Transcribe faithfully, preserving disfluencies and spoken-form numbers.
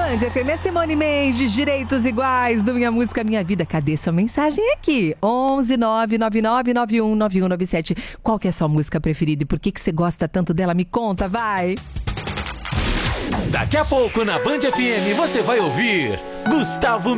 Band F M, é Simone Mendes, Direitos Iguais do Minha Música Minha Vida. Cadê sua mensagem aqui? onze nove nove nove nove um nove um nove sete. Qual que é a sua música preferida e por que, que você gosta tanto dela? Me conta, vai! Daqui a pouco na Band F M você vai ouvir Gustavo